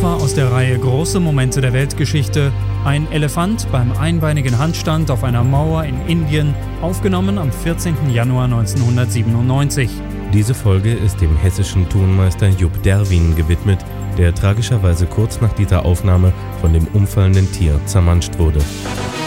Opfer aus der Reihe Große Momente der Weltgeschichte. Ein Elefant beim einbeinigen Handstand auf einer Mauer in Indien, aufgenommen am 14. Januar 1997. Diese Folge ist dem hessischen Tonmeister Jupp Derwin gewidmet, der tragischerweise kurz nach dieser Aufnahme von dem umfallenden Tier zermanscht wurde.